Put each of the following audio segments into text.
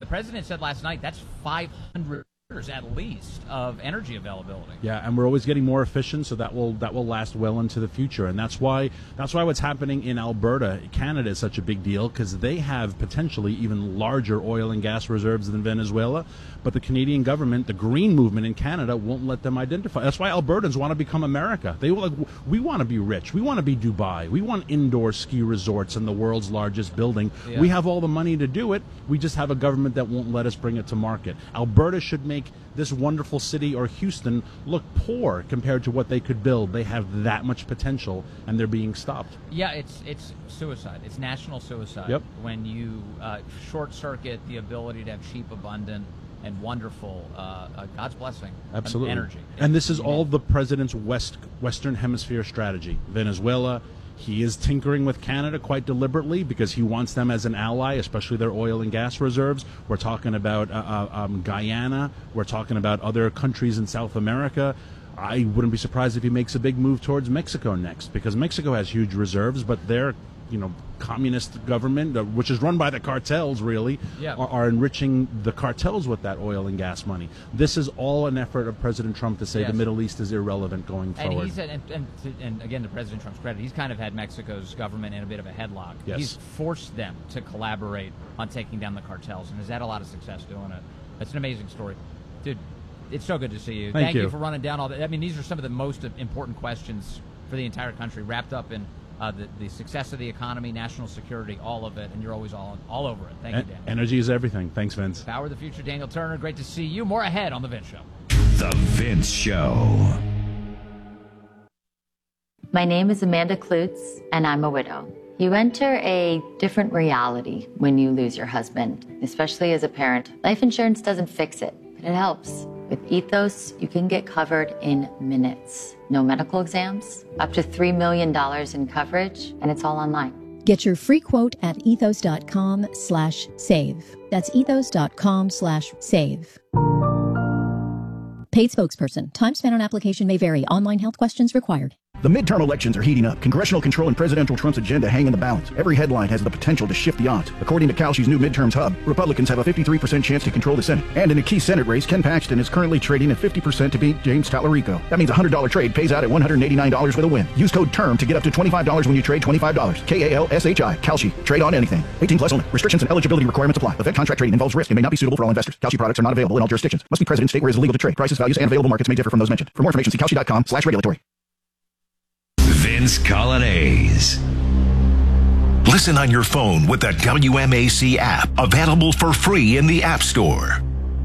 president said last night that's 500 at least of energy availability. Yeah, and we're always getting more efficient, so that will last well into the future. And that's why what's happening in Alberta, Canada, is such a big deal, because they have potentially even larger oil and gas reserves than Venezuela. But the Canadian government, the Green movement in Canada, won't let them identify. That's why Albertans want to become America. We want to be rich. We want to be Dubai. We want indoor ski resorts in the world's largest building. Yeah. We have all the money to do it. We just have a government that won't let us bring it to market. Alberta should make this wonderful city, or Houston, look poor compared to what they could build. They have that much potential, and they're being stopped. Yeah, it's suicide. It's national suicide. Yep. When you short-circuit the ability to have cheap, abundant, and wonderful, God's blessing, absolutely, energy. And this is all the president's Western Hemisphere strategy. Venezuela, he is tinkering with Canada quite deliberately because he wants them as an ally, especially their oil and gas reserves. We're talking about Guyana. We're talking about other countries in South America. I wouldn't be surprised if he makes a big move towards Mexico next, because Mexico has huge reserves, but their communist government, which is run by the cartels, really, are enriching the cartels with that oil and gas money. This is all an effort of President Trump to say the Middle East is irrelevant going forward. And he said, and again, to President Trump's credit, he's kind of had Mexico's government in a bit of a headlock. Yes. He's forced them to collaborate on taking down the cartels, and has had a lot of success doing it. That's an amazing story. Dude, it's so good to see you. Thank you for running down all that. I mean, these are some of the most important questions for the entire country, wrapped up in the success of the economy, national security, all of it, and you're always all over it. Thank you, Daniel. Energy is everything. Thanks, Vince. Power of the Future, Daniel Turner. Great to see you. More ahead on The Vince Show. The Vince Show. My name is Amanda Klutz, and I'm a widow. You enter a different reality when you lose your husband, especially as a parent. Life insurance doesn't fix it, but it helps. With Ethos, you can get covered in minutes. No medical exams, up to $3 million in coverage, and it's all online. Get your free quote at ethos.com/save. That's ethos.com/save. Paid spokesperson. Time spent on application may vary. Online health questions required. The midterm elections are heating up. Congressional control and presidential Trump's agenda hang in the balance. Every headline has the potential to shift the odds. According to Kalshi's new midterms hub, Republicans have a 53% chance to control the Senate. And in a key Senate race, Ken Paxton is currently trading at 50% to beat James Tallarico. That means a $100 trade pays out at $189 with a win. Use code TERM to get up to $25 when you trade $25. KALSHI. Kalshi. Trade on anything. 18 plus only. Restrictions and eligibility requirements apply. Event contract trading involves risk and may not be suitable for all investors. Kalshi products are not available in all jurisdictions. Must be present in state where it is illegal to trade. Prices, values, and available markets may differ from those mentioned. For more information, see Kalshi.com/regulatory. Vince Coglianese. Listen on your phone with the WMAC app, available for free in the App Store.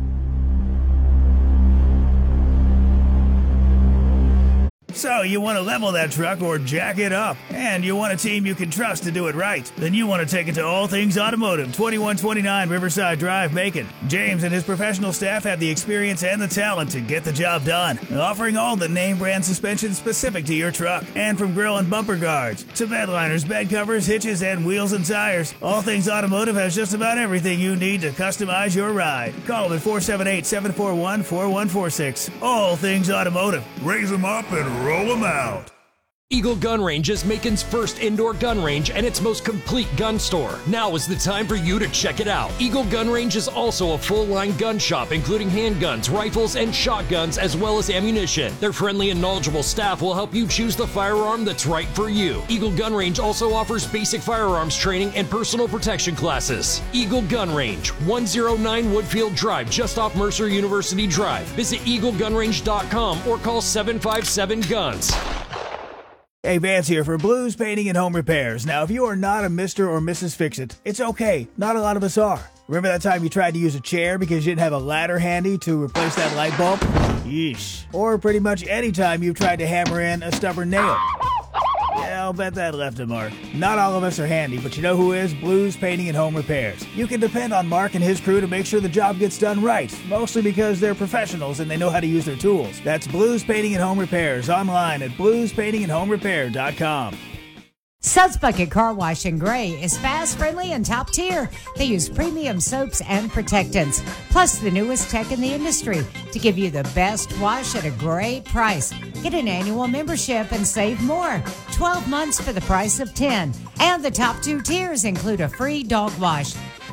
So you want to level that truck or jack it up, and you want a team you can trust to do it right. Then you want to take it to All Things Automotive, 2129 Riverside Drive, Macon. James and his professional staff have the experience and the talent to get the job done, offering all the name brand suspension specific to your truck. And from grill and bumper guards to bed liners, bed covers, hitches, and wheels and tires, All Things Automotive has just about everything you need to customize your ride. Call them at 478-741-4146. All Things Automotive. Raise them up and roll them out. Eagle Gun Range is Macon's first indoor gun range and its most complete gun store. Now is the time for you to check it out. Eagle Gun Range is also a full-line gun shop, including handguns, rifles, and shotguns, as well as ammunition. Their friendly and knowledgeable staff will help you choose the firearm that's right for you. Eagle Gun Range also offers basic firearms training and personal protection classes. Eagle Gun Range, 109 Woodfield Drive, just off Mercer University Drive. Visit eaglegunrange.com or call 757-GUNS. Hey, Vance here for Blues Painting and Home Repairs. Now, if you are not a Mr. or Mrs. Fix-It, it's okay. Not a lot of us are. Remember that time you tried to use a chair because you didn't have a ladder handy to replace that light bulb? Yeesh. Or pretty much any time you've tried to hammer in a stubborn nail. Yeah, I'll bet that left a mark. Not all of us are handy, but you know who is? Blues Painting and Home Repairs. You can depend on Mark and his crew to make sure the job gets done right, mostly because they're professionals and they know how to use their tools. That's Blues Painting and Home Repairs, online at bluespaintingandhomerepair.com. Suds Bucket Car Wash in Gray is fast, friendly, and top tier. They use premium soaps and protectants, plus the newest tech in the industry to give you the best wash at a great price. Get an annual membership and save more. 12 months for the price of 10. And the top 2 tiers include a free dog wash.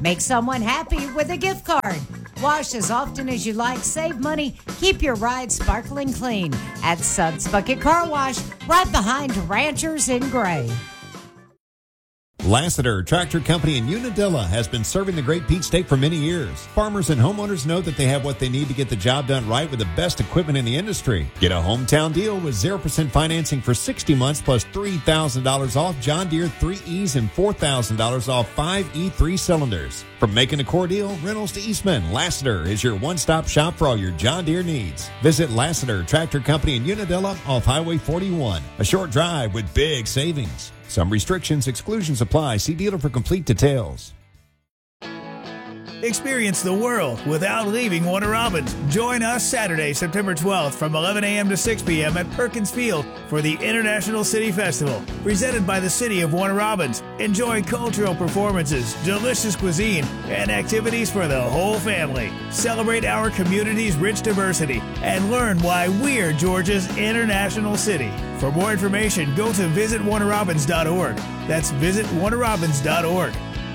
Make someone happy with a gift card. Wash as often as you like, save money, keep your ride sparkling clean at Suds Bucket Car Wash, right behind Ranchers in Gray. Lassiter Tractor Company in Unadilla has been serving the Great Peach State for many years. Farmers and homeowners know that they have what they need to get the job done right with the best equipment in the industry. Get a hometown deal with 0% financing for 60 months plus $3,000 off John Deere 3Es and $4,000 off 5 E3 cylinders. From making a core deal, rentals to Eastman, Lassiter is your one-stop shop for all your John Deere needs. Visit Lassiter Tractor Company in Unadilla off Highway 41. A short drive with big savings. Some restrictions, exclusions apply. See dealer for complete details. Experience the world without leaving Warner Robins. Join us Saturday, September 12th from 11 a.m. to 6 p.m. at Perkins Field for the International City Festival, presented by the City of Warner Robins. Enjoy cultural performances, delicious cuisine, and activities for the whole family. Celebrate our community's rich diversity and learn why we're Georgia's international city. For more information, go to visitwarnerrobins.org. That's visitwarnerrobins.org.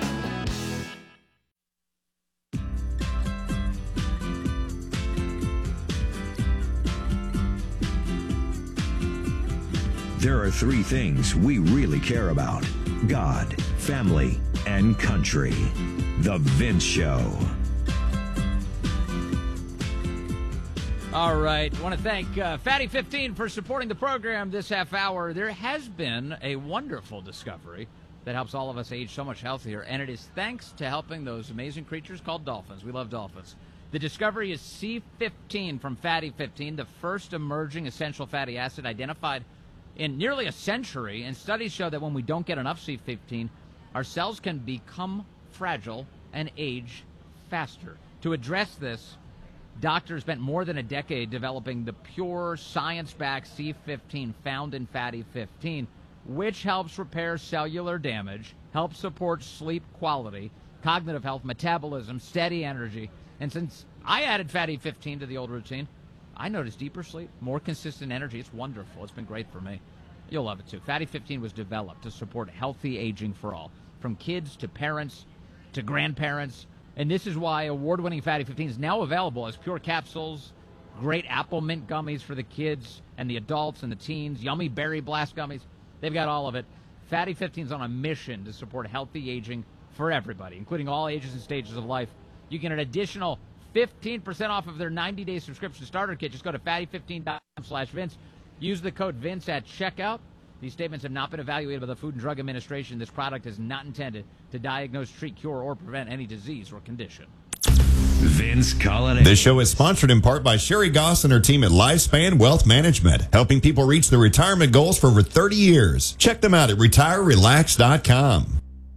There are three things we really care about: God, family, and country. The Vince Show. All right. I want to thank Fatty15 for supporting the program this half hour. There has been a wonderful discovery that helps all of us age so much healthier, and it is thanks to helping those amazing creatures called dolphins. We love dolphins. The discovery is C15 from Fatty15, the first emerging essential fatty acid identified in nearly a century, and studies show that when we don't get enough C15, our cells can become fragile and age faster. To address this, doctors spent more than a decade developing the pure, science-backed C15 found in Fatty 15, which helps repair cellular damage, helps support sleep quality, cognitive health, metabolism, steady energy. And since I added Fatty 15 to the old routine, I noticed deeper sleep, more consistent energy. It's wonderful. It's been great for me. You'll love it, too. Fatty 15 was developed to support healthy aging for all, from kids to parents to grandparents. And this is why award-winning Fatty 15 is now available as pure capsules, great apple mint gummies for the kids and the adults and the teens, yummy berry blast gummies. They've got all of it. Fatty 15 is on a mission to support healthy aging for everybody, including all ages and stages of life. You get an additional 15% off of their 90-day subscription starter kit. Just go to fatty15.com/Vince. Use the code Vince at checkout. These statements have not been evaluated by the Food and Drug Administration. This product is not intended to diagnose, treat, cure, or prevent any disease or condition. Vince Colonnese. This show is sponsored in part by Sherry Goss and her team at Lifespan Wealth Management, helping people reach their retirement goals for over 30 years. Check them out at retirerelax.com.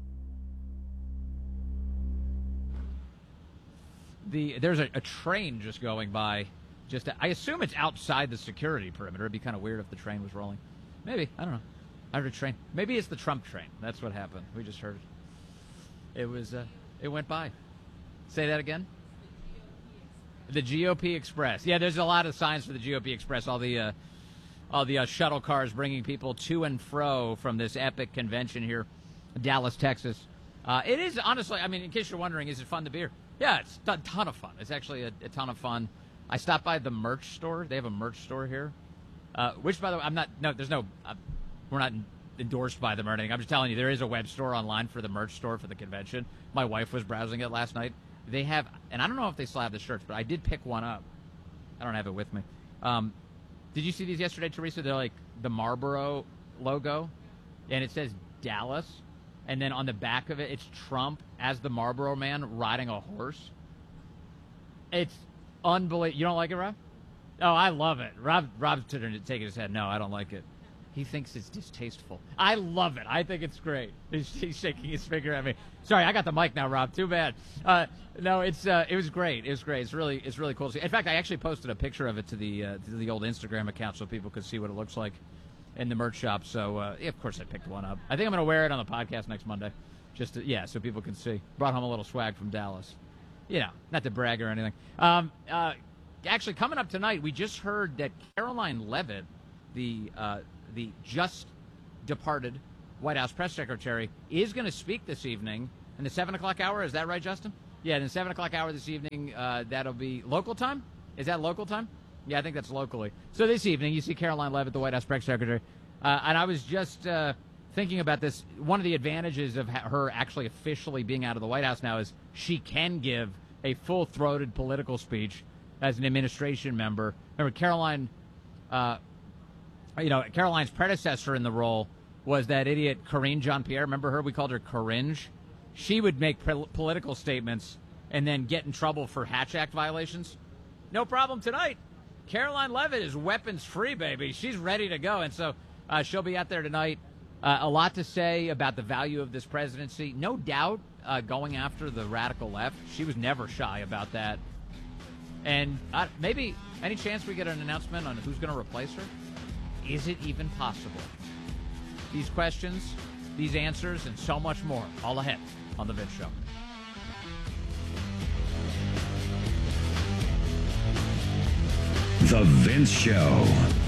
There's a train just going by. I assume it's outside the security perimeter. It'd be kind of weird if the train was rolling. Maybe. I don't know. I heard a train. Maybe it's the Trump train. That's what happened. We just heard it. It went by. Say that again? The GOP Express. Yeah, there's a lot of signs for the GOP Express. All the shuttle cars bringing people to and fro from this epic convention here in Dallas, Texas. It is, honestly, I mean, in case you're wondering, is it fun to be here? Yeah, it's a ton of fun. It's actually a ton of fun. I stopped by the merch store. They have a merch store here, which, by the way, we're not endorsed by them or anything. I'm just telling you, there is a web store online for the merch store for the convention. My wife was browsing it last night. They have, and I don't know if they still have the shirts, but I did pick one up. I don't have it with me. Did you see these yesterday, Teresa? They're like the Marlboro logo, and it says Dallas, and then on the back of it, it's Trump as the Marlboro Man riding a horse. It's unbelievable. You don't like it, Rob? Oh, I love it. Rob's taking his head. No, I don't like it. He thinks it's distasteful. I love it. I think it's great. He's shaking his finger at me. Sorry, I got the mic now, Rob. Too bad. No, it was great. It was great. It's really cool to see. In fact, I actually posted a picture of it to the old Instagram account so people could see what it looks like in the merch shop. So, yeah, of course, I picked one up. I think I'm going to wear it on the podcast next Monday, just so people can see. Brought home a little swag from Dallas. You know, not to brag or anything. Actually, coming up tonight, we just heard that Caroline Leavitt, the just departed White House press secretary, is going to speak this evening In the 7 o'clock hour, is that right, Justin? Yeah, in the 7 o'clock hour this evening, that'll be local time? Is that local time? Yeah, I think that's locally. So this evening, you see Caroline Leavitt, the White House press secretary. And I was just thinking about this. One of the advantages of her actually officially being out of the White House now is she can give a full-throated political speech as an administration member. Remember, Caroline, Caroline's predecessor in the role was that idiot Karine Jean-Pierre. Remember her? We called her Coringe. She would make political statements and then get in trouble for Hatch Act violations. No problem tonight. Caroline Leavitt is weapons-free, baby. She's ready to go, and so she'll be out there tonight. A lot to say about the value of this presidency. No doubt going after the radical left. She was never shy about that. And maybe any chance we get an announcement on who's going to replace her? Is it even possible? These questions, these answers, and so much more all ahead on The Vince Show. The Vince Show.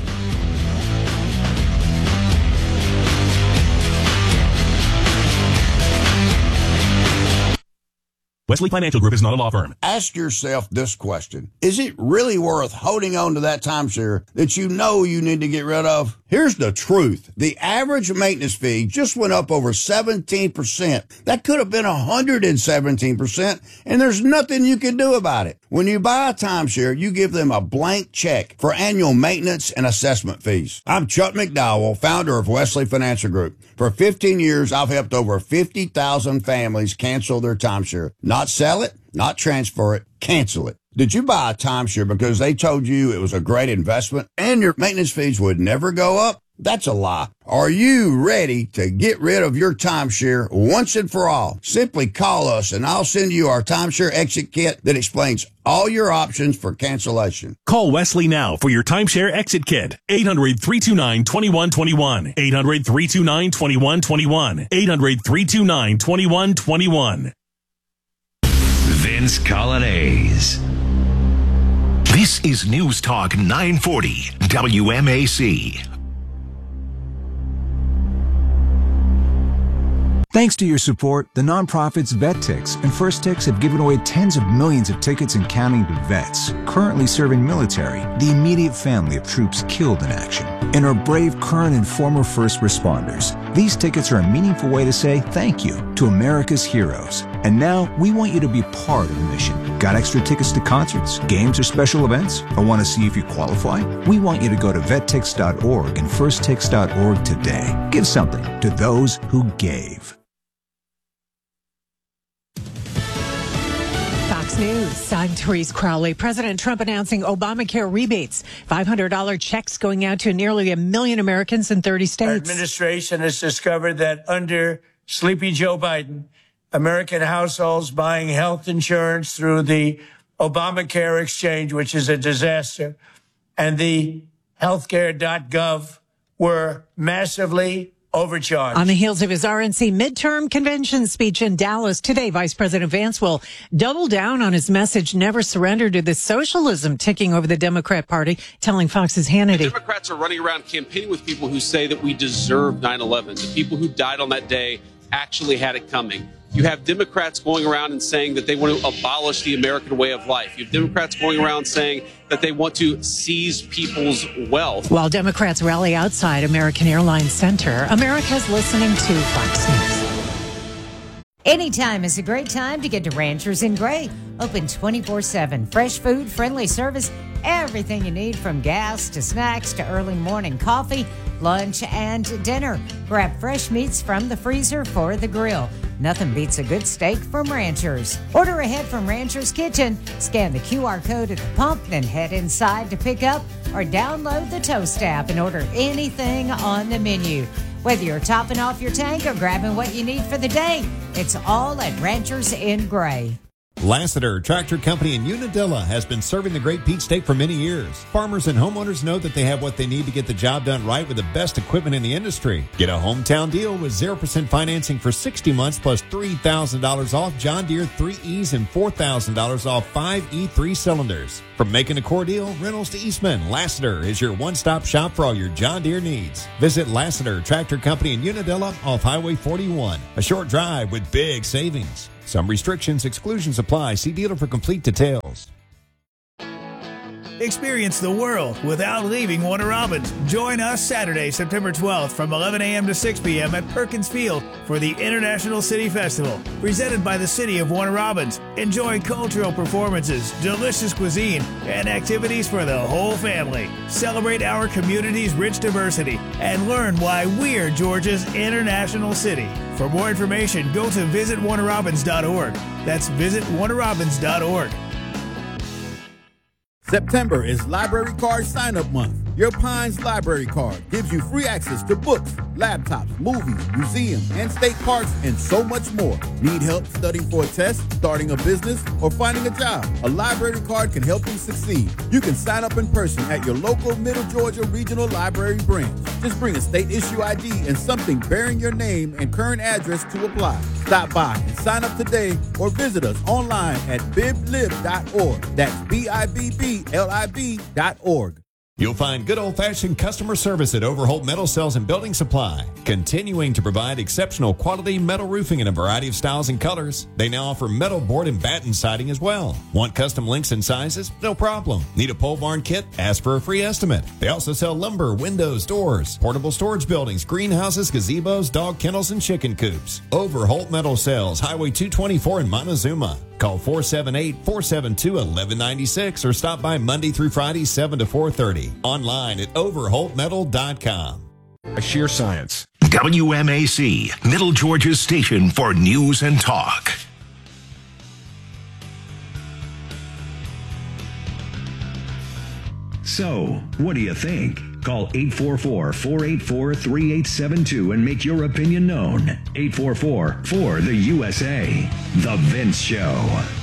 Wesley Financial Group is not a law firm. Ask yourself this question. Is it really worth holding on to that timeshare that you know you need to get rid of? Here's the truth. The average maintenance fee just went up over 17%. That could have been 117%, and there's nothing you can do about it. When you buy a timeshare, you give them a blank check for annual maintenance and assessment fees. I'm Chuck McDowell, founder of Wesley Financial Group. For 15 years, I've helped over 50,000 families cancel their timeshare. Not sell it, not transfer it, cancel it. Did you buy a timeshare because they told you it was a great investment and your maintenance fees would never go up? That's a lie. Are you ready to get rid of your timeshare once and for all? Simply call us and I'll send you our timeshare exit kit that explains all your options for cancellation. Call Wesley now for your timeshare exit kit. 800-329-2121. 800-329-2121. 800-329-2121. Vince Colonnese. This is News Talk 940 WMAC. Thanks to your support, the nonprofits VetTix and First Tix have given away tens of millions of tickets and counting to vets currently serving military, the immediate family of troops killed in action, and our brave current and former first responders. These tickets are a meaningful way to say thank you to America's heroes. And now we want you to be part of the mission. Got extra tickets to concerts, games, or special events? Or want to see if you qualify? We want you to go to vettix.org and firsttix.org today. Give something to those who gave. Fox News, I'm Therese Crowley. President Trump announcing Obamacare rebates, $500 checks going out to nearly 1 million Americans in 30 states. Our administration has discovered that under Sleepy Joe Biden, American households buying health insurance through the Obamacare exchange, which is a disaster, and the healthcare.gov were massively overcharged. On the heels of his RNC midterm convention speech in Dallas today, Vice President Vance will double down on his message, never surrender to the socialism ticking over the Democrat Party, telling Fox's Hannity. The Democrats are running around campaigning with people who say that we deserve 9/11. The people who died on that day actually had it coming. You have Democrats going around and saying that they want to abolish the American way of life. You have Democrats going around saying that they want to seize people's wealth. While Democrats rally outside American Airlines Center, America's listening to Fox News. Anytime is a great time to get to Ranchers in Gray. Open 24/7. Fresh food, friendly service, everything you need from gas to snacks to early morning coffee, lunch, and dinner. Grab fresh meats from the freezer for the grill. Nothing beats a good steak from Ranchers. Order ahead from Ranchers Kitchen. Scan the QR code at the pump, then head inside to pick up or download the Toast app and order anything on the menu. Whether you're topping off your tank or grabbing what you need for the day, it's all at Ranchers in Gray. Lassiter Tractor Company in Unadilla has been serving the Great Peach State for many years. Farmers and homeowners know that they have what they need to get the job done right with the best equipment in the industry. Get a hometown deal with 0% financing for 60 months plus $3,000 off John Deere 3Es and $4,000 off 5 E3 cylinders. From making a core deal, rentals to Eastman, Lassiter is your one-stop shop for all your John Deere needs. Visit Lassiter Tractor Company in Unadilla off Highway 41. A short drive with big savings. Some restrictions, exclusions apply. See dealer for complete details. Experience the world without leaving Warner Robins. Join us Saturday, September 12th from 11 a.m. to 6 p.m. at Perkins Field for the International City Festival, presented by the City of Warner Robins. Enjoy cultural performances, delicious cuisine, and activities for the whole family. Celebrate our community's rich diversity and learn why we're Georgia's international city. For more information, go to visitwarnerrobins.org. That's visitwarnerrobins.org. September is Library Card Sign-Up Month. Your Pines Library Card gives you free access to books, laptops, movies, museums, and state parks, and so much more. Need help studying for a test, starting a business, or finding a job? A library card can help you succeed. You can sign up in person at your local Middle Georgia Regional Library branch. Just bring a state-issue ID and something bearing your name and current address to apply. Stop by and sign up today or visit us online at biblib.org. That's BIBBLIB.org. You'll find good old-fashioned customer service at Overholt Metal Sales and Building Supply, continuing to provide exceptional quality metal roofing in a variety of styles and colors. They now offer metal board and batten siding as well. Want custom lengths and sizes? No problem. Need a pole barn kit? Ask for a free estimate. They also sell lumber, windows, doors, portable storage buildings, greenhouses, gazebos, dog kennels, and chicken coops. Overholt Metal Sales, Highway 224 in Montezuma. Call 478-472-1196 or stop by Monday through Friday, 7 to 4:30. Online at overholtmetal.com. A sheer science. WMAC, Middle Georgia's station for news and talk. So, what do you think? Call 844-484-3872 and make your opinion known. 844-4-the-USA. The Vince Show.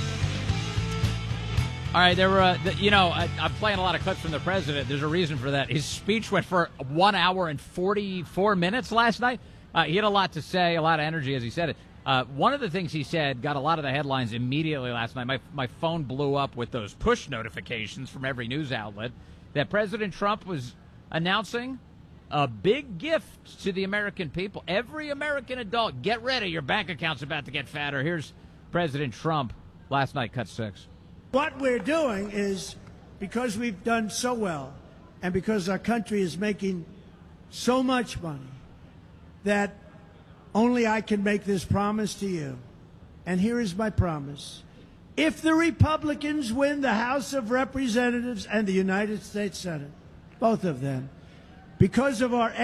All right, there were, I'm playing a lot of clips from the president. There's a reason for that. His speech went for 1 hour and 44 minutes last night. He had a lot to say, a lot of energy as he said it. One of the things he said got a lot of the headlines immediately last night. My phone blew up with those push notifications from every news outlet that President Trump was announcing a big gift to the American people. Every American adult, get ready. Your bank account's about to get fatter. Here's President Trump last night, cut 6. What we're doing is, because we've done so well and because our country is making so much money, that only I can make this promise to you. And here is my promise. If the Republicans win the House of Representatives and the United States Senate, both of them, because of our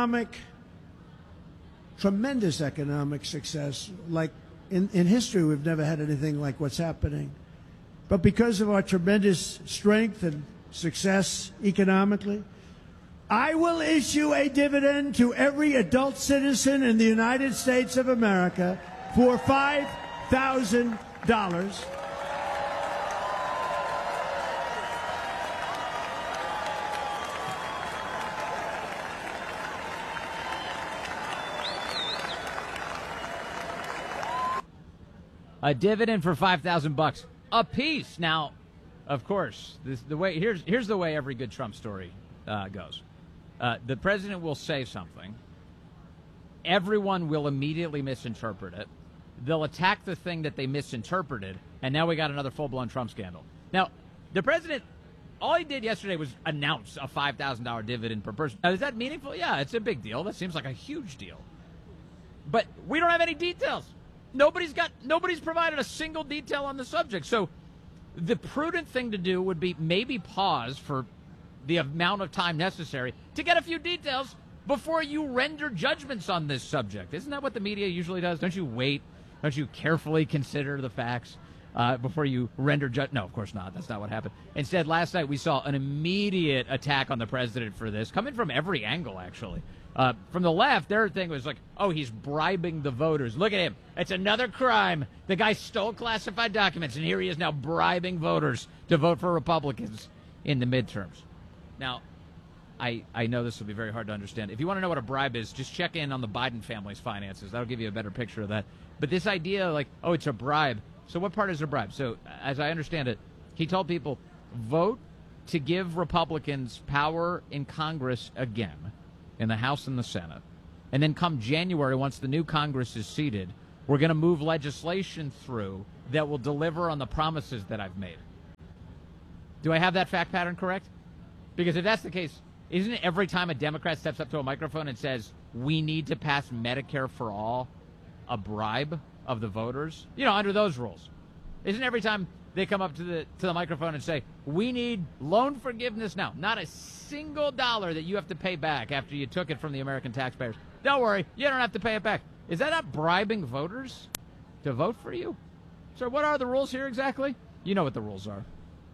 tremendous economic success, like in history we've never had anything like what's happening, but because of our tremendous strength and success economically, I will issue a dividend to every adult citizen in the United States of America for $5,000. A dividend for $5,000 a piece. Now, of course, here's the way every good Trump story goes. The president will say something. Everyone will immediately misinterpret it. They'll attack the thing that they misinterpreted, and now we got another full-blown Trump scandal. Now, the president, all he did yesterday was announce a $5,000 dividend per person. Now, is that meaningful? Yeah, it's a big deal. That seems like a huge deal. But we don't have any details. Nobody's provided a single detail on the subject. So the prudent thing to do would be maybe pause for the amount of time necessary to get a few details before you render judgments on this subject. Isn't that what the media usually does? Don't you wait? Don't you carefully consider the facts before you render judgment? No, of course not. That's not what happened. Instead, last night we saw an immediate attack on the president for this, coming from every angle, actually. From the left, their thing was like, oh, he's bribing the voters. Look at him. It's another crime. The guy stole classified documents, and here he is now bribing voters to vote for Republicans in the midterms. Now, I know this will be very hard to understand. If you want to know what a bribe is, just check in on the Biden family's finances. That'll give you a better picture of that. But this idea, like, oh, it's a bribe. So what part is a bribe? So as I understand it, he told people, vote to give Republicans power in Congress again, in the House and the Senate. And then come January, once the new Congress is seated, we're going to move legislation through that will deliver on the promises that I've made. Do I have that fact pattern correct? Because if that's the case, isn't it every time a Democrat steps up to a microphone and says, we need to pass Medicare for all, a bribe of the voters? You know, under those rules. Isn't every time they come up to the microphone and say, we need loan forgiveness now, not a single dollar that you have to pay back after you took it from the American taxpayers. Don't worry, you don't have to pay it back. Is that not bribing voters to vote for you? So what are the rules here exactly? You know what the rules are.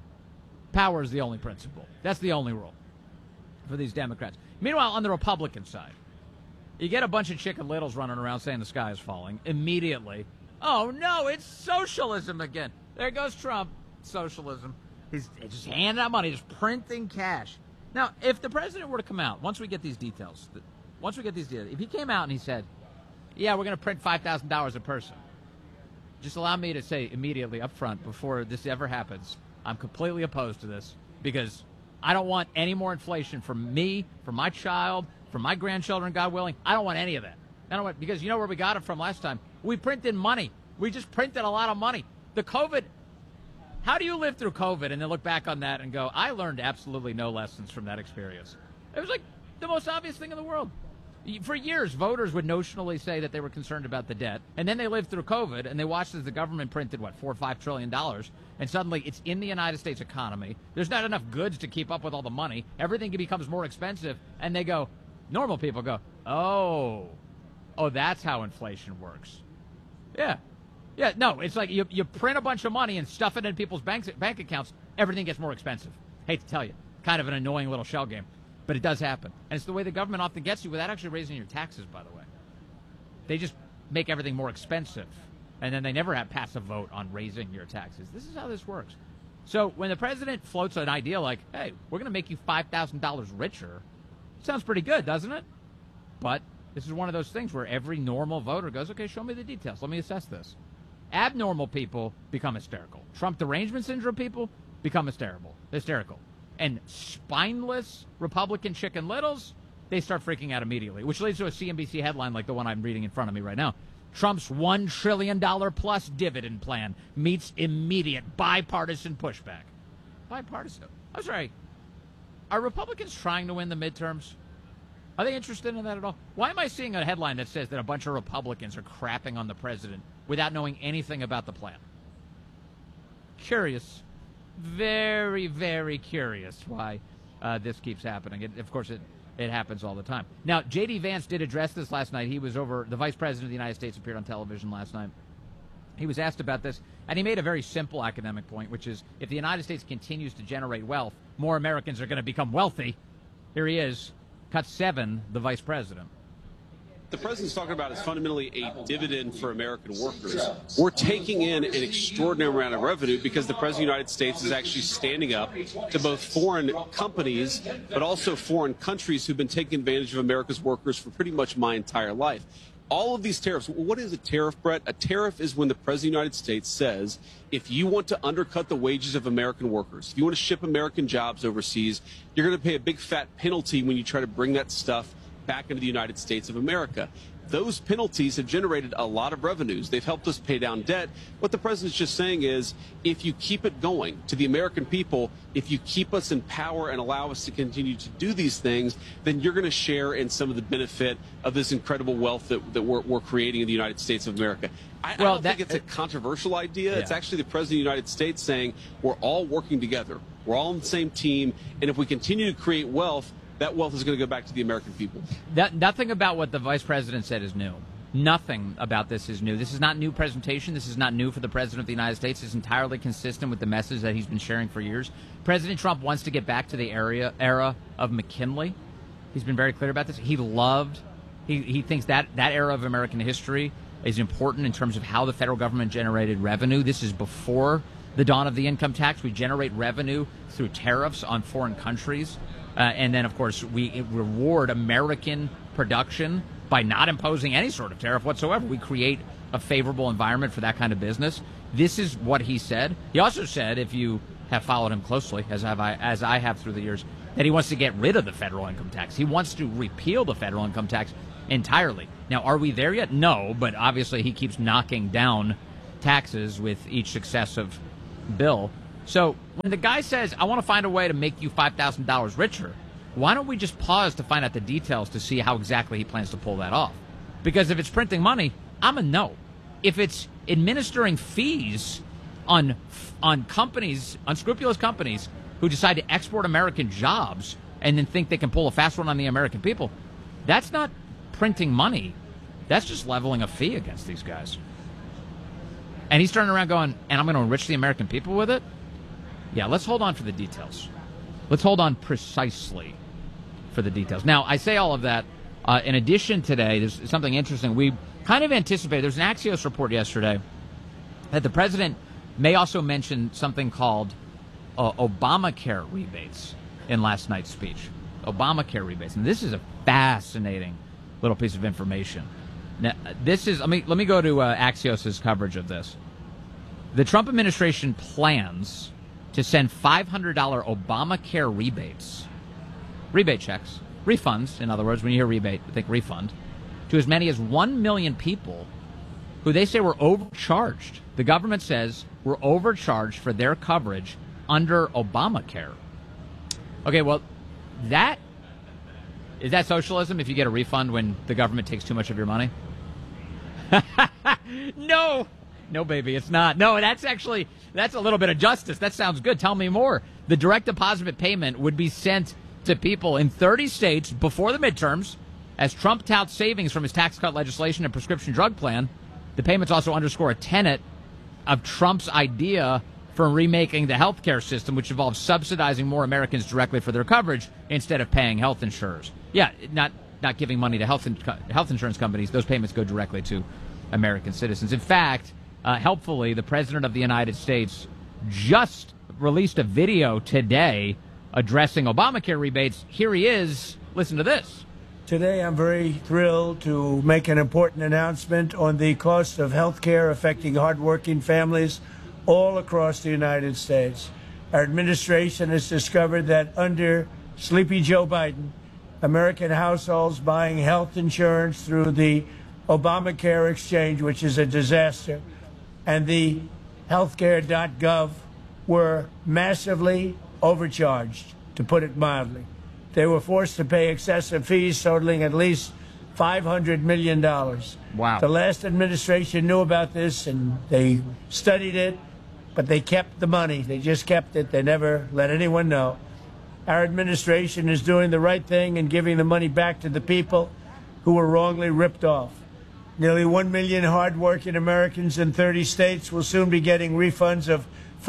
Power is the only principle. That's the only rule for these Democrats. Meanwhile, on the Republican side, you get a bunch of Chicken Littles running around saying the sky is falling. Immediately, oh no, it's socialism again. There goes Trump. Socialism. He's just handing out money, just printing cash. Now, if the president were to come out, once we get these details, if he came out and he said, yeah, we're going to print $5,000 a person, just allow me to say immediately up front, before this ever happens, I'm completely opposed to this, because I don't want any more inflation for me, for my child, for my grandchildren, God willing. I don't want any of that. I don't want, because you know where we got it from last time? We printed money. We just printed a lot of money. The COVID, how do you live through COVID and then look back on that and go, I learned absolutely no lessons from that experience? It was like the most obvious thing in the world. For years, voters would notionally say that they were concerned about the debt, and then they lived through COVID, and they watched as the government printed, $4 or $5 trillion, and suddenly it's in the United States economy. There's not enough goods to keep up with all the money. Everything becomes more expensive, and they go, normal people go, oh, that's how inflation works. Yeah, no, it's like you print a bunch of money and stuff it in people's bank accounts, everything gets more expensive. Hate to tell you, kind of an annoying little shell game. But it does happen. And it's the way the government often gets you without actually raising your taxes, by the way. They just make everything more expensive. And then they never pass a vote on raising your taxes. This is how this works. So when the president floats an idea like, hey, we're going to make you $5,000 richer, sounds pretty good, doesn't it? But this is one of those things where every normal voter goes, okay, show me the details. Let me assess this. Abnormal people become hysterical. Trump derangement syndrome people become hysterical. And spineless Republican Chicken Littles, they start freaking out immediately, which leads to a CNBC headline like the one I'm reading in front of me right now. Trump's $1 trillion plus dividend plan meets immediate bipartisan pushback. Bipartisan? I'm sorry. Are Republicans trying to win the midterms? Are they interested in that at all? Why am I seeing a headline that says that a bunch of Republicans are crapping on the president without knowing anything about the plan? Curious. Very, very curious why this keeps happening. Of course, it happens all the time. Now, J.D. Vance did address this last night. He was over, the Vice President of the United States appeared on television last night. He was asked about this, and he made a very simple academic point, which is if the United States continues to generate wealth, more Americans are going to become wealthy. Here he is, cut 7, the Vice President. The president's talking about is fundamentally a dividend for American workers. We're taking in an extraordinary amount of revenue because the president of the United States is actually standing up to both foreign companies, but also foreign countries who've been taking advantage of America's workers for pretty much my entire life. All of these tariffs, what is a tariff, Brett? A tariff is when the president of the United States says, if you want to undercut the wages of American workers, if you want to ship American jobs overseas, you're going to pay a big fat penalty when you try to bring that stuff back into the United States of America. Those penalties have generated a lot of revenues. They've helped us pay down debt. What the president's just saying is, if you keep it going to the American people, if you keep us in power and allow us to continue to do these things, then you're going to share in some of the benefit of this incredible wealth that we're creating in the United States of America. I don't think it's a controversial idea. Yeah. It's actually the president of the United States saying we're all working together. We're all on the same team. And if we continue to create wealth, that wealth is going to go back to the American people. Nothing about what the vice president said is new. Nothing about this is new. This is not new presentation. This is not new for the president of the United States. It's entirely consistent with the message that he's been sharing for years. President Trump wants to get back to the era of McKinley. He's been very clear about this. He thinks that era of American history is important in terms of how the federal government generated revenue. This is before the dawn of the income tax. We generate revenue through tariffs on foreign countries. And then, of course, we reward American production by not imposing any sort of tariff whatsoever. We create a favorable environment for that kind of business. This is what he said. He also said, if you have followed him closely, as I have through the years, that he wants to get rid of the federal income tax. He wants to repeal the federal income tax entirely. Now, are we there yet? No, but obviously he keeps knocking down taxes with each successive bill. So when the guy says, I want to find a way to make you $5,000 richer, why don't we just pause to find out the details to see how exactly he plans to pull that off? Because if it's printing money, I'm a no. If it's administering fees on companies, unscrupulous companies who decide to export American jobs and then think they can pull a fast one on the American people, that's not printing money. That's just leveling a fee against these guys. And he's turning around going, and I'm going to enrich the American people with it? Yeah, let's hold on for the details. Let's hold on precisely for the details. Now, I say all of that. In addition, today, there's something interesting. We kind of anticipated, there's an Axios report yesterday that the president may also mention something called Obamacare rebates in last night's speech. Obamacare rebates. And this is a fascinating little piece of information. Now, this is, let me go to Axios' coverage of this. The Trump administration plans to send $500 Obamacare rebates, rebate checks, refunds, in other words, when you hear rebate, think refund, to as many as 1 million people who they say were overcharged. The government says were overcharged for their coverage under Obamacare. Okay, well, is that socialism if you get a refund when the government takes too much of your money? No, baby, it's not. No, that's a little bit of justice. That sounds good. Tell me more. The direct deposit payment would be sent to people in 30 states before the midterms as Trump touts savings from his tax cut legislation and prescription drug plan. The payments also underscore a tenet of Trump's idea for remaking the healthcare system, which involves subsidizing more Americans directly for their coverage instead of paying health insurers. Yeah, not giving money to health insurance companies. Those payments go directly to American citizens. In fact, helpfully, the President of the United States just released a video today addressing Obamacare rebates. Here he is. Listen to this. Today, I'm very thrilled to make an important announcement on the cost of health care affecting hardworking families all across the United States. Our administration has discovered that under Sleepy Joe Biden, American households buying health insurance through the Obamacare exchange, which is a disaster, and the healthcare.gov were massively overcharged, to put it mildly. They were forced to pay excessive fees totaling at least $500 million. Wow. The last administration knew about this, and they studied it, but they kept the money. They just kept it. They never let anyone know. Our administration is doing the right thing and giving the money back to the people who were wrongly ripped off. Nearly 1 million hardworking Americans in 30 states will soon be getting refunds of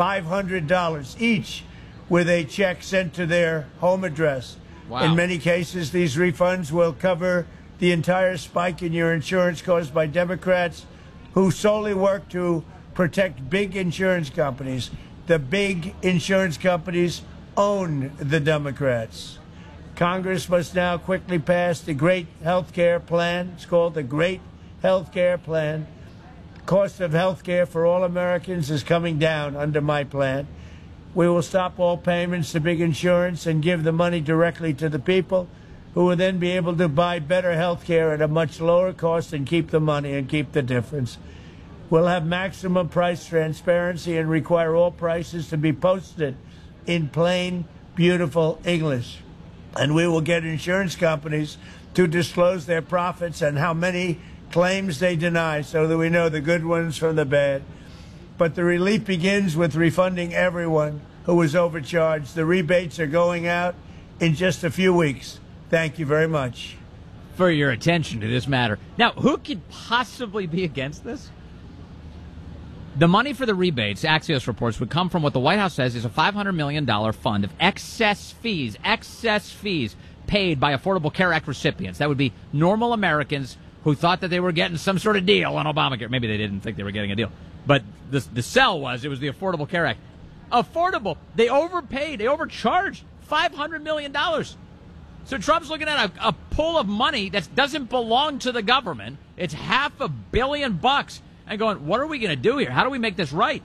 $500 each with a check sent to their home address. Wow. In many cases, these refunds will cover the entire spike in your insurance caused by Democrats who solely work to protect big insurance companies. The big insurance companies own the Democrats. Congress must now quickly pass the Great Health Care Plan. It's called the Great Health Care Plan. Cost of health care for all Americans is coming down under my plan. We will stop all payments to big insurance and give the money directly to the people who will then be able to buy better health care at a much lower cost and keep the money and keep the difference. We'll have maximum price transparency and require all prices to be posted in plain, beautiful English. And we will get insurance companies to disclose their profits and how many claims they deny so that we know the good ones from the bad. But the relief begins with refunding everyone who was overcharged. The rebates are going out in just a few weeks. Thank you very much for your attention to this matter. Now, who could possibly be against this? The money for the rebates, Axios reports, would come from what the White House says is a $500 million fund of excess fees paid by Affordable Care Act recipients. That would be normal Americans who thought that they were getting some sort of deal on Obamacare. Maybe they didn't think they were getting a deal. But the sell was, it was the Affordable Care Act. Affordable. They overpaid. They overcharged $500 million. So Trump's looking at a pool of money that doesn't belong to the government. It's $500 million and going, what are we going to do here? How do we make this right?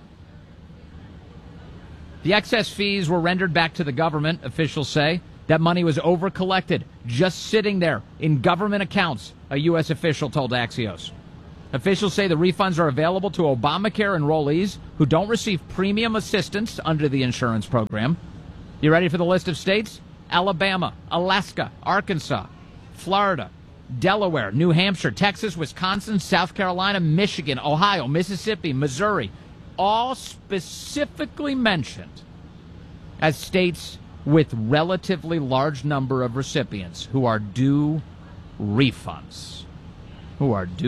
The excess fees were rendered back to the government, officials say. That money was over-collected, just sitting there in government accounts, a U.S. official told Axios. Officials say the refunds are available to Obamacare enrollees who don't receive premium assistance under the insurance program. You ready for the list of states? Alabama, Alaska, Arkansas, Florida, Delaware, New Hampshire, Texas, Wisconsin, South Carolina, Michigan, Ohio, Mississippi, Missouri, all specifically mentioned as states with relatively large number of recipients who are due refunds. And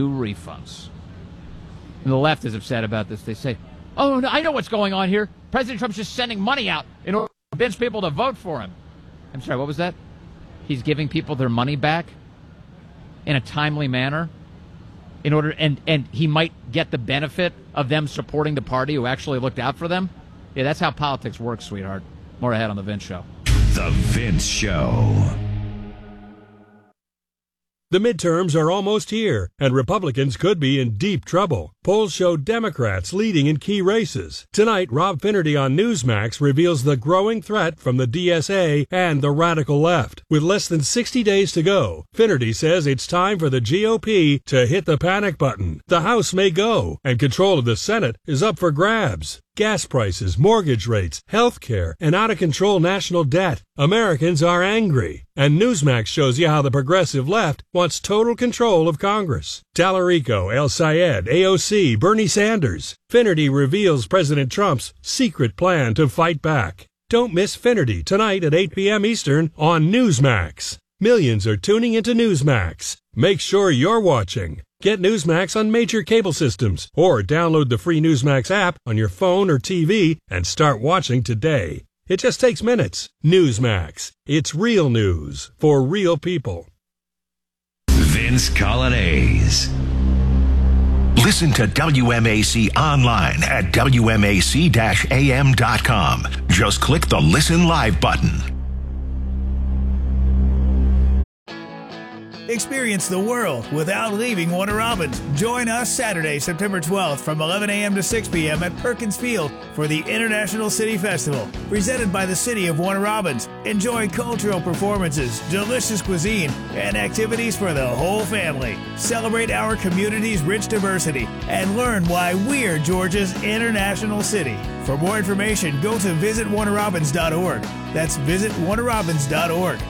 the left is upset about this. They say, oh, no, I know what's going on here. President Trump's just sending money out in order to convince people to vote for him. I'm sorry, what was that? He's giving people their money back in a timely manner in order, and he might get the benefit of them supporting the party who actually looked out for them. Yeah, that's how politics works, sweetheart. More ahead on The Vince Show. The Vince Show. The midterms are almost here, and Republicans could be in deep trouble. Polls show Democrats leading in key races. Tonight, Rob Finnerty on Newsmax reveals the growing threat from the DSA and the radical left. With less than 60 days to go, Finnerty says it's time for the GOP to hit the panic button. The House may go, and control of the Senate is up for grabs. Gas prices, mortgage rates, health care, and out-of-control national debt. Americans are angry. And Newsmax shows you how the progressive left wants total control of Congress. Tallarico, El Sayed, AOC, Bernie Sanders. Finnerty reveals President Trump's secret plan to fight back. Don't miss Finnerty tonight at 8 p.m. Eastern on Newsmax. Millions are tuning into Newsmax. Make sure you're watching. Get Newsmax on major cable systems or download the free Newsmax app on your phone or TV and start watching today. It just takes minutes. Newsmax. It's real news for real people. Vince Colonnese. Listen to WMAC online at WMAC-AM.com. Just click the Listen Live button. Experience the world without leaving Warner Robins. Join us Saturday, September 12th from 11 a.m. to 6 p.m. at Perkins Field for the International City Festival, presented by the City of Warner Robins. Enjoy cultural performances, delicious cuisine, and activities for the whole family. Celebrate our community's rich diversity and learn why we're Georgia's international city. For more information, go to visitwarnerrobins.org. That's visitwarnerrobins.org.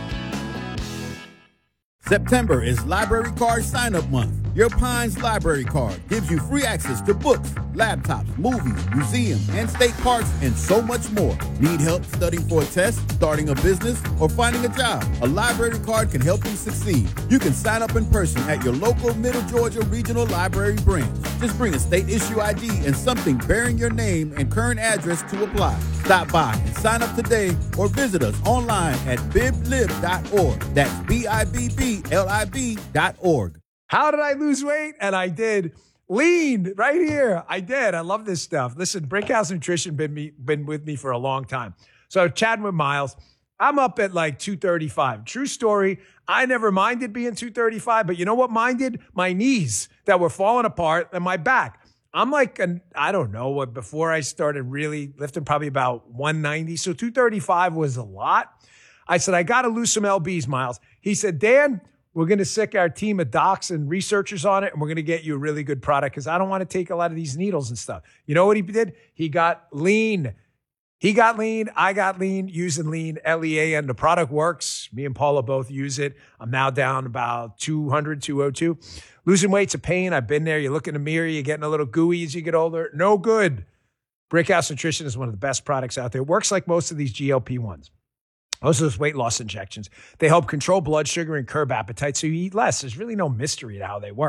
September is Library Card Sign-Up Month. Your Pines Library Card gives you free access to books, laptops, movies, museums, and state parks, and so much more. Need help studying for a test, starting a business, or finding a job? A library card can help you succeed. You can sign up in person at your local Middle Georgia Regional Library branch. Just bring a state-issue ID and something bearing your name and current address to apply. Stop by and sign up today or visit us online at biblib.org. That's BIBBLIB.org. How did I lose weight? And I did. Lean right here. I did. I love this stuff. Listen, Brickhouse Nutrition been with me for a long time. So chatting with Miles, I'm up at like 235. True story. I never minded being 235, but you know what minded? My knees that were falling apart and my back. I'm like, I don't know what, before I started really lifting, probably about 190. So 235 was a lot. I said, I got to lose some LBs, Miles. He said, Dan, we're going to sick our team of docs and researchers on it, and we're going to get you a really good product because I don't want to take a lot of these needles and stuff. You know what he did? He got lean. I got lean, using lean, L-E-A-N. The product works. Me and Paula both use it. I'm now down about 200, 202. Losing weight's a pain. I've been there. You look in the mirror, you're getting a little gooey as you get older. No good. Brickhouse Nutrition is one of the best products out there. It works like most of these GLP-1s. Most of those weight loss injections. They help control blood sugar and curb appetite so you eat less. There's really no mystery to how they work.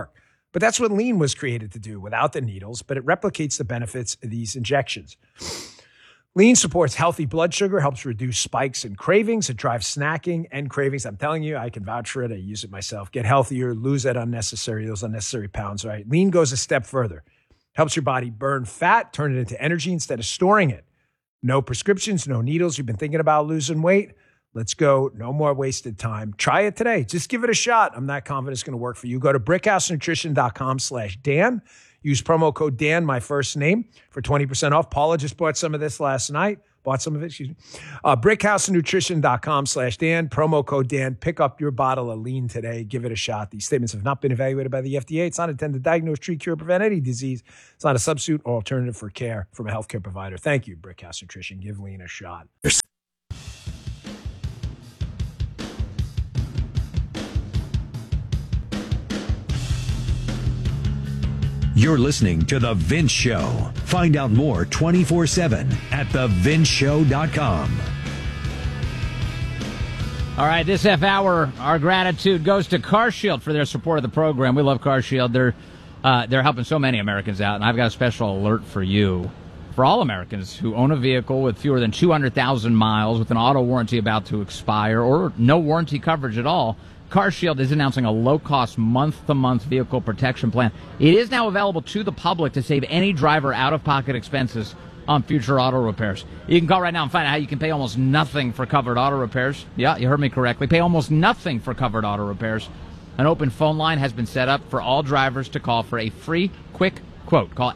But that's what lean was created to do without the needles, but it replicates the benefits of these injections. Lean supports healthy blood sugar, helps reduce spikes and cravings. It drives snacking and cravings. I'm telling you, I can vouch for it. I use it myself. Get healthier, lose those unnecessary pounds, right? Lean goes a step further. Helps your body burn fat, turn it into energy instead of storing it. No prescriptions, no needles. You've been thinking about losing weight? Let's go. No more wasted time. Try it today. Just give it a shot. I'm not confident it's going to work for you. Go to brickhousenutrition.com/Dan. Use promo code Dan, my first name, for 20% off. Paula just bought some of this last night. brickhousenutrition.com/Dan. Promo code Dan. Pick up your bottle of lean today. Give it a shot. These statements have not been evaluated by the FDA. It's not intended to diagnose, treat, cure, prevent any disease. It's not a substitute or alternative for care from a healthcare provider. Thank you, Brickhouse Nutrition. Give lean a shot. You're listening to The Vince Show. Find out more 24/7 at thevinceshow.com. All right, this half hour, our gratitude goes to CarShield for their support of the program. We love CarShield. They're helping so many Americans out, and I've got a special alert for you. For all Americans who own a vehicle with fewer than 200,000 miles, with an auto warranty about to expire, or no warranty coverage at all, CarShield is announcing a low-cost month-to-month vehicle protection plan. It is now available to the public to save any driver out-of-pocket expenses on future auto repairs. You can call right now and find out how you can pay almost nothing for covered auto repairs. Yeah, you heard me correctly. Pay almost nothing for covered auto repairs. An open phone line has been set up for all drivers to call for a free, quick quote. Call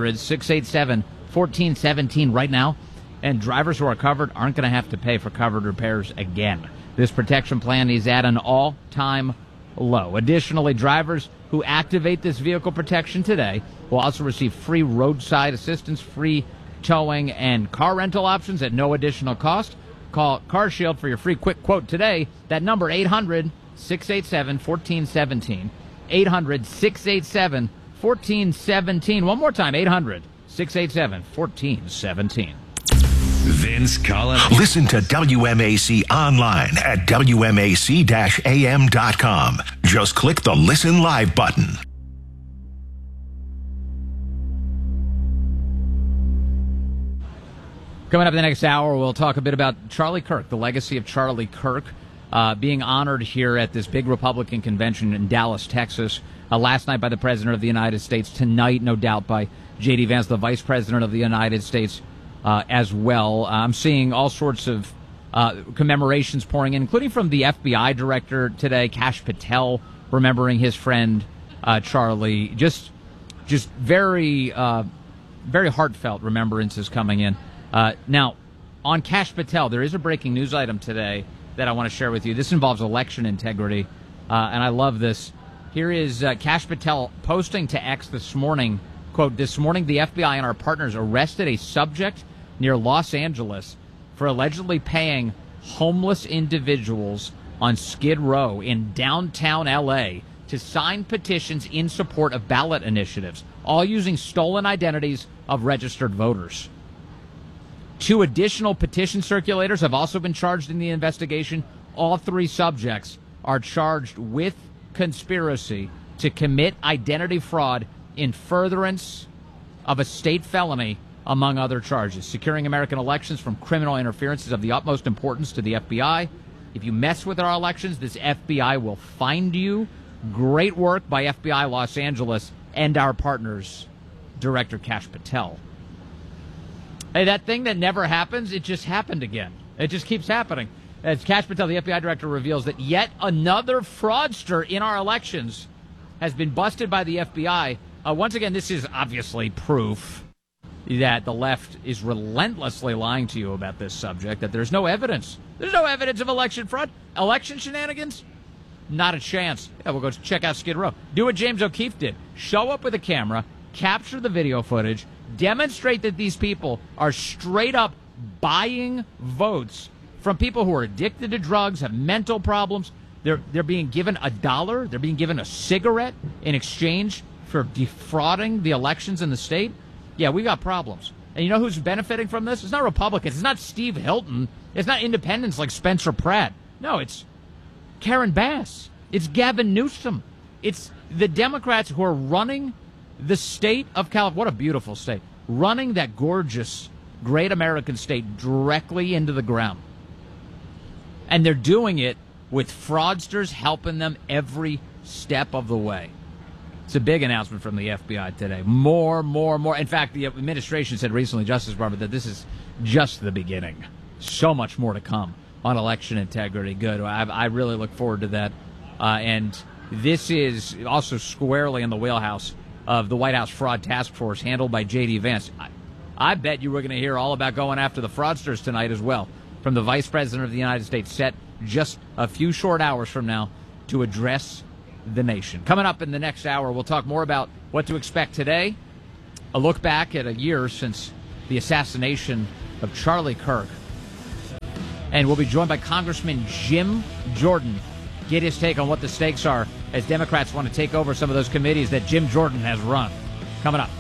800-687-1417 right now, and drivers who are covered aren't going to have to pay for covered repairs again. This protection plan is at an all-time low. Additionally, drivers who activate this vehicle protection today will also receive free roadside assistance, free towing, and car rental options at no additional cost. Call CarShield for your free quick quote today. That number, 800-687-1417. 800-687-1417. One more time, 800-687-1417. Vince Colladay. Listen to WMAC online at WMAC-AM.com. Just click the Listen Live button. Coming up in the next hour, we'll talk a bit about Charlie Kirk, the legacy of Charlie Kirk, being honored here at this big Republican convention in Dallas, Texas, last night by the President of the United States, tonight, no doubt, by J.D. Vance, the Vice President of the United States, as well. I'm seeing all sorts of commemorations pouring in, including from the FBI director today, Kash Patel, remembering his friend Charlie. Just very, very heartfelt remembrances coming in. Now, on Kash Patel, there is a breaking news item today that I want to share with you. This involves election integrity, and I love this. Here is Kash Patel posting to X this morning, quote, "This morning the FBI and our partners arrested a subject near Los Angeles for allegedly paying homeless individuals on Skid Row in downtown L.A. to sign petitions in support of ballot initiatives, all using stolen identities of registered voters. 2 additional petition circulators have also been charged in the investigation. All 3 subjects are charged with conspiracy to commit identity fraud in furtherance of a state felony, among other charges. Securing American elections from criminal interference is of the utmost importance to the FBI. If you mess with our elections, this FBI will find you." Great work by FBI Los Angeles and our partners, Director Kash Patel. Hey, that thing that never happens, it just happened again. It just keeps happening. As Kash Patel, the FBI director, reveals that yet another fraudster in our elections has been busted by the FBI. Once again, this is obviously proof that the left is relentlessly lying to you about this subject, that there's no evidence. There's no evidence of election fraud. Election shenanigans? Not a chance. Yeah, we'll go check out Skid Row. Do what James O'Keefe did. Show up with a camera, capture the video footage, demonstrate that these people are straight up buying votes from people who are addicted to drugs, have mental problems. They're being given $1. They're being given a cigarette in exchange for defrauding the elections in the state. Yeah, we got problems. And you know who's benefiting from this? It's not Republicans. It's not Steve Hilton. It's not independents like Spencer Pratt. No, it's Karen Bass. It's Gavin Newsom. It's the Democrats who are running the state of California. What a beautiful state. Running that gorgeous, great American state directly into the ground. And they're doing it with fraudsters helping them every step of the way. It's a big announcement from the FBI today. More. In fact, the administration said recently, Justice Department, that this is just the beginning. So much more to come on election integrity. Good. I really look forward to that. And this is also squarely in the wheelhouse of the White House Fraud Task Force handled by J.D. Vance. I bet you we're going to hear all about going after the fraudsters tonight as well from the Vice President of the United States, set just a few short hours from now to address the nation. Coming up in the next hour, we'll talk more about what to expect today, a look back at a year since the assassination of Charlie Kirk, and we'll be joined by Congressman Jim Jordan. Get his take on what the stakes are as Democrats want to take over some of those committees that Jim Jordan has run. Coming up.